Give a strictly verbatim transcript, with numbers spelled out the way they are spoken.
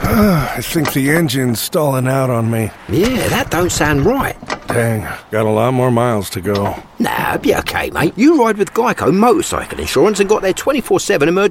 I think the engine's stalling out on me. Yeah, that don't sound right. Dang, got a lot more miles to go. Nah, be okay, mate. You ride with Geico Motorcycle Insurance and got their twenty-four seven emergency